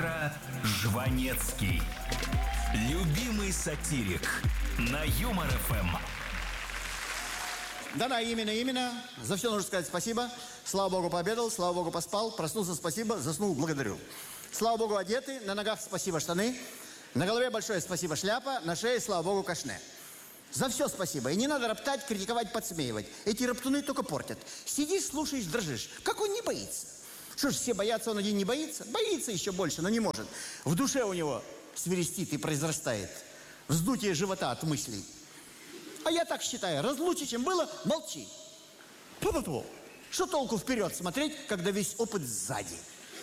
Маэстро Жванецкий. Любимый сатирик на Юмор ФМ. Да, именно. За все нужно сказать спасибо. Слава Богу, пообедал, слава Богу, поспал. Проснулся, спасибо, заснул, благодарю. Слава Богу, одеты, на ногах спасибо, штаны. На голове большое спасибо, шляпа. На шее, слава Богу, кашне. За все спасибо. И не надо роптать, критиковать, подсмеивать. Эти роптуны только портят. Сидишь, слушаешь, дрожишь. Как он не боится? Что ж, все боятся, он один не боится? Боится еще больше, но не может. В душе у него свирестит и произрастает вздутие живота от мыслей. А я так считаю, разлучше, чем было, молчи. Пу-пу-пу. Что толку вперед смотреть, когда весь опыт сзади?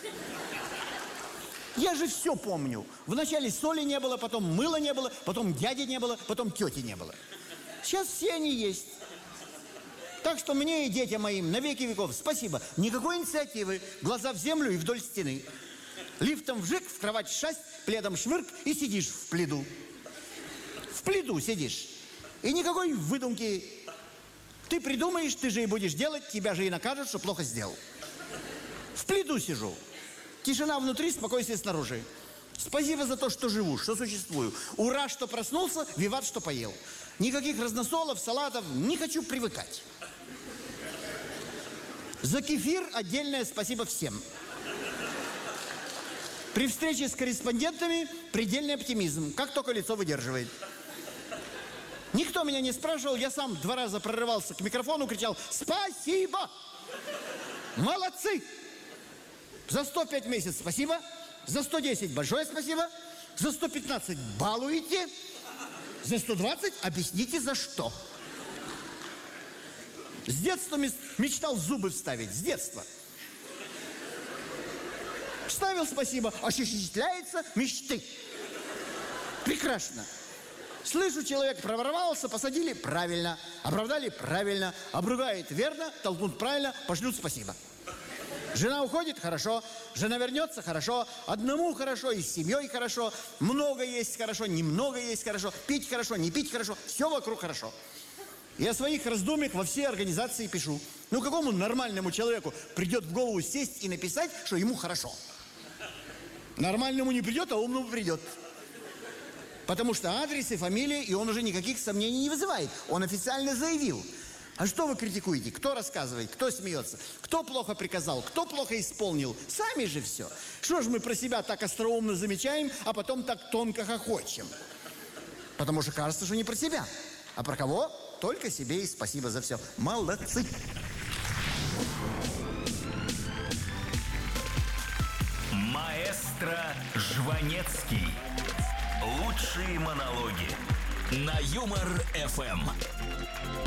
Я же все помню. Вначале соли не было, потом мыла не было, потом дяди не было, потом тети не было. Сейчас все они есть. Так что мне и детям моим на веки веков спасибо. Никакой инициативы. Глаза в землю и вдоль стены. Лифтом вжик, в кровать шасть, пледом швырк и сидишь в пледу. В пледу сидишь. И никакой выдумки. Ты придумаешь, ты же и будешь делать, тебя же и накажут, что плохо сделал. В пледу сижу. Тишина внутри, спокойствие снаружи. Спасибо за то, что живу, что существую. Ура, что проснулся, виват, что поел. Никаких разносолов, салатов, не хочу привыкать. За кефир отдельное спасибо всем. При встрече с корреспондентами предельный оптимизм, как только лицо выдерживает. Никто меня не спрашивал, я сам 2 раза прорывался к микрофону, кричал «Спасибо! Молодцы! За 105 месяцев спасибо, за 110 большое спасибо, за 115 балуете, за 120 объясните за что». С детства мечтал зубы вставить, с детства. Вставил спасибо, осуществляется мечты. Прекрасно. Слышу, человек проворовался, посадили правильно, оправдали правильно, обругает верно, толкнут правильно, пошлют спасибо. Жена уходит, хорошо. Жена вернется, хорошо. Одному хорошо, и с семьей хорошо. Много есть хорошо, немного есть хорошо. Пить хорошо, не пить хорошо. Все вокруг хорошо. Я о своих раздумьях во все организации пишу. Ну, какому нормальному человеку придет в голову сесть и написать, что ему хорошо? Нормальному не придет, а умному придет. Потому что адрес и фамилия, и он уже никаких сомнений не вызывает. Он официально заявил. А что вы критикуете? Кто рассказывает? Кто смеется? Кто плохо приказал? Кто плохо исполнил? Сами же все. Что ж мы про себя так остроумно замечаем, а потом так тонко хохочем? Потому что кажется, что не про себя. А про кого? Только себе и спасибо за все. Молодцы! Маэстро Жванецкий. Лучшие монологи на Юмор ФМ.